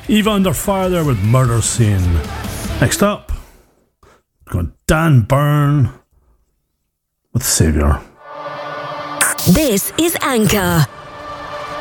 Eva Under Fire there with Murder Scene. Next up, we've got Dan Byrne with Saviour. This is Anchor.